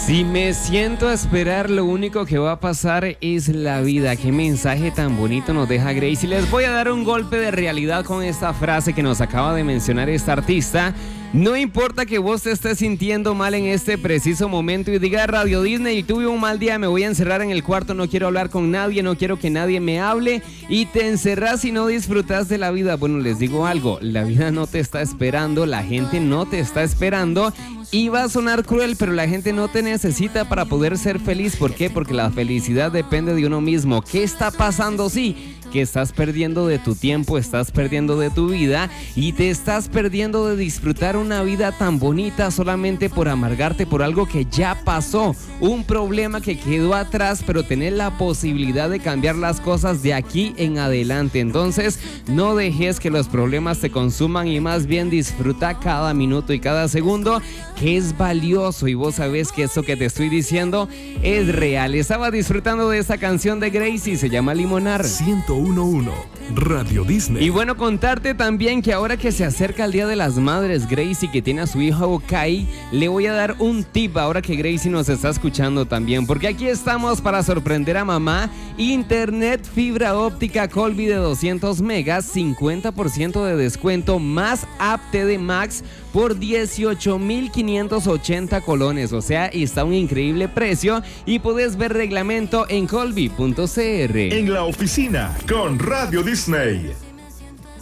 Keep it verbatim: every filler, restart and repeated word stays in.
Si me siento a esperar, lo único que va a pasar es la vida. Qué mensaje tan bonito nos deja Gracie. Y les voy a dar un golpe de realidad con esta frase que nos acaba de mencionar esta artista. No importa que vos te estés sintiendo mal en este preciso momento y diga Radio Disney, tuve un mal día, me voy a encerrar en el cuarto, no quiero hablar con nadie, no quiero que nadie me hable, y te encerrás y no disfrutas de la vida. Bueno, les digo algo, la vida no te está esperando, la gente no te está esperando, y va a sonar cruel, pero la gente no te necesita para poder ser feliz. ¿Por qué? Porque la felicidad depende de uno mismo. ¿Qué está pasando? Sí, que estás perdiendo de tu tiempo, estás perdiendo de tu vida y te estás perdiendo de disfrutar una vida tan bonita solamente por amargarte por algo que ya pasó, un problema que quedó atrás, pero tener la posibilidad de cambiar las cosas de aquí en adelante. Entonces, no dejes que los problemas te consuman y más bien disfruta cada minuto y cada segundo, que es valioso, y vos sabés que eso que te estoy diciendo es real. Estaba disfrutando de esta canción de Gracie, se llama Limonar. ciento uno punto uno Radio Disney. Y bueno, contarte también que ahora que se acerca el Día de las Madres, Gracie, que tiene a su hijo Kai, le voy a dar un tip ahora que Gracie nos está escuchando también, porque aquí estamos para sorprender a mamá. Internet fibra óptica Colby de doscientos megas, cincuenta por ciento de descuento, más app T D Max por dieciocho mil quinientos ochenta colones. O sea, está un increíble precio y puedes ver reglamento en colby punto c r. En la oficina con Radio Disney.